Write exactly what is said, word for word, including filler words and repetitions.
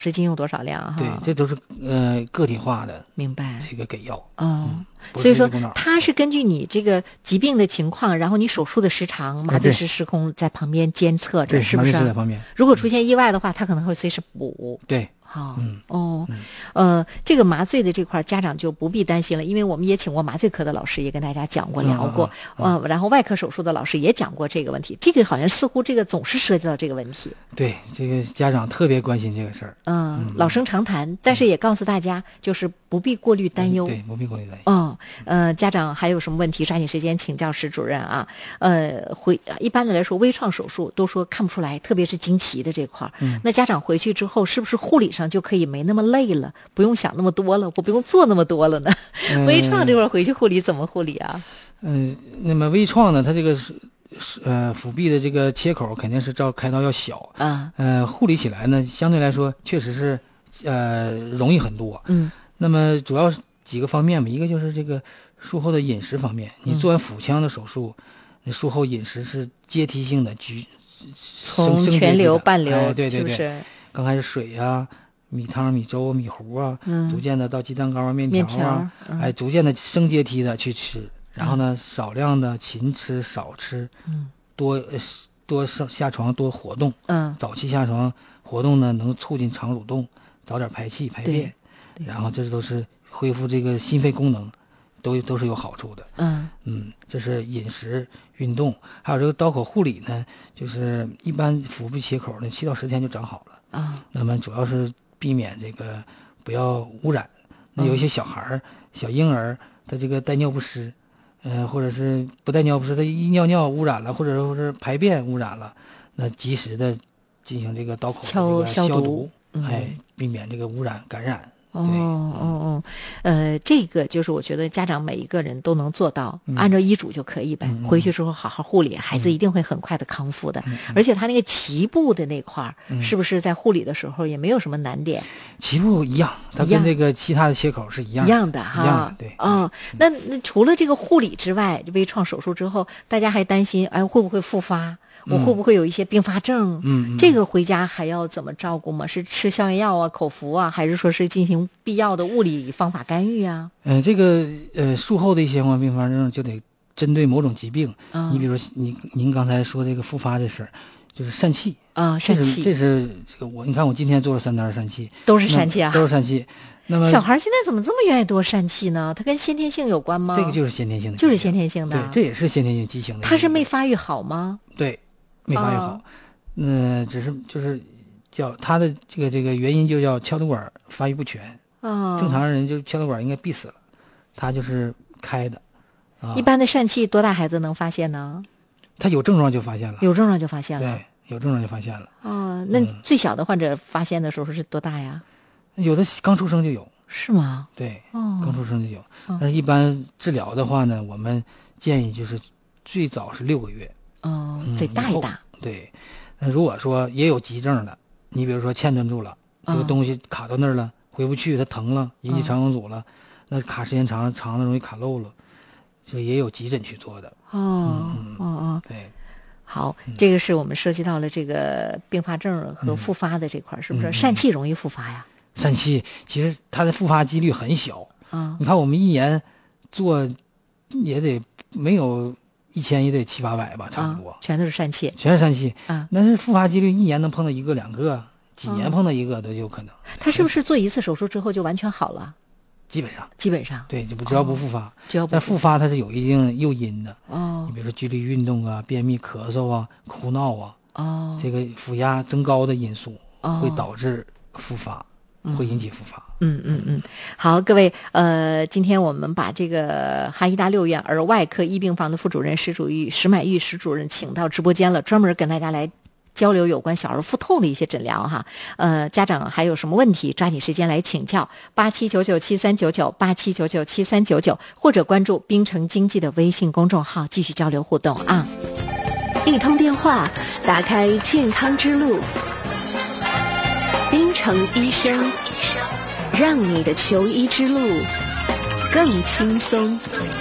时斤用多少量哈？ 对，这都是呃个体化的， 明白？ 这个给药。 哦、 嗯， 所以说它是根据你这个疾病的情况，然后你手术的时长，麻醉师时空在旁边监测着，是不是？ 麻醉师在旁边。 如果出现意外的话，他可能会随时补。 对。 好、 嗯， 哦， 嗯、 呃，这个麻醉的这块家长就不必担心了，因为我们也请过麻醉科的老师，也跟大家讲过、聊过， 嗯、 呃，然后外科手术的老师也讲过这个问题。这个好像似乎这个总是涉及到这个问题。 对，这个家长特别关心这个事儿。 嗯，嗯老生常谈，但是也告诉大家，就是不必过虑担忧。 对，不必过虑担忧。 嗯，呃，家长还有什么问题，抓紧时间请教石主任啊。呃，回一般的来说，微创手术都说看不出来，特别是经期的这块儿。 嗯， 那家长回去之后，是不是护理上就可以没那么累了，不用想那么多了，我不用做那么多了呢？嗯、微创这块回去护理怎么护理啊？ 嗯、呃，那么微创呢，它这个是呃腹壁的这个切口肯定是照开刀要小啊。 呃，护理起来呢，相对来说确实是呃容易很多。 嗯。 那么主要几个方面吧，一个就是这个术后的饮食方面，你做完腹腔的手术，你、嗯、术后饮食是阶梯性的，局从全流、半流， 哎、对对对， 是不是？ 刚开始水啊。米汤、米粥、米糊啊， 嗯、 逐渐的到鸡蛋糕啊、面条啊， 嗯、哎，逐渐的升阶梯的去吃，然后呢，少量的勤吃少吃， 嗯， 多多上下床多活动， 嗯， 早期下床活动呢，能促进肠蠕动，早点排气排便，然后这都是恢复这个心肺功能，都都是有好处的。 嗯嗯，这是饮食、运动，还有这个刀口护理呢，就是一般腹部切口呢，七到十天就长好了啊。 那么主要是避免这个不要污染。那有一些小孩儿、嗯、小婴儿，他这个带尿不湿，呃，或者是不带尿不湿，他一尿尿污染了，或者说是排便污染了，那及时的进行这个刀口的这个消毒， 嗯、 哎，避免这个污染感染。 哦哦哦，呃，这个就是我觉得家长每一个人都能做到， 嗯、 按照医嘱就可以呗。 嗯、 回去之后好好护理，孩子一定会很快的康复的。 嗯、 而且他那个脐部的那块儿、 嗯， 是不是在护理的时候也没有什么难点？ 脐部一样，它跟这个其他的切口是一样一样的哈。 一样的，对。 哦，那那除了这个护理之外，微创手术之后，大家还担心，哎，会不会复发？我会不会有一些并发症？ 嗯， 这个回家还要怎么照顾吗？是吃消炎药啊、口服啊，还是说是进行必要的物理方法干预啊？ 嗯、呃，这个呃术后的一些相关并发症就得针对某种疾病。 嗯、 你比如说，您您刚才说这个复发这事儿，就是疝气啊，疝气， 这是这个我你看我今天做了三单疝气， 都是疝气啊， 都是疝气。那么小孩现在怎么这么愿意多疝气呢？它跟先天性有关吗？ 这个就是先天性的， 就是先天性的， 对，这也是先天性畸形的。 它是没发育好吗？ 对。没发育好，嗯、哦呃，只是就是叫他的这个这个原因就叫腔导管发育不全。 哦， 正常人就腔导管应该闭死了，他就是开的。啊， 一般的疝气多大孩子能发现呢？ 他有症状就发现了， 有症状就发现了。 对，有症状就发现了。 哦，那最小的患者发现的时候是多大呀？ 嗯、有的刚出生就有。 是吗？ 对， 哦， 刚出生就有。 哦、 但是一般治疗的话呢，我们建议就是最早是六个月。 哦，得大一大。 嗯、对，那如果说也有急症的，你比如说嵌顿住了，这个东西卡到那儿了，回不去，它疼了，引起肠梗阻了，哦、那卡时间长了，肠子容易卡漏了，所以也有急诊去做的。 哦， 嗯、 哦哦， 对， 好，这个是我们涉及到了这个并发症和复发的这块，嗯、是不是？疝气容易复发呀？ 疝气其实它的复发几率很小啊， 你看我们一年做也得没有。一千也得七八百吧，差不多， 啊、全都是疝气， 全是疝气啊。 但是复发几率一年能碰到一个两个，几年碰到一个都有可能。 他是不是做一次手术之后就完全好了？ 基本上， 基本上， 对，就不只要不复发， 哦、只要不但复发它是有一定诱因的。 哦， 你比如说剧烈运动啊、便秘、咳嗽啊、哭闹啊， 哦， 这个腹压增高的因素、 哦、 会导致复发。会引起复发。 嗯嗯嗯，好，各位，呃，今天我们把这个哈医大六院儿外科一病房的副主任石主玉石满玉石主任请到直播间了，专门跟大家来交流有关小儿腹痛的一些诊疗哈。呃，家长还有什么问题，抓紧时间来请教八七九九七三九九八七九九七三九九，或者关注滨城经济的微信公众号继续交流互动啊。 一通电话，打开健康之路。滨城医生，让你的求医之路更轻松。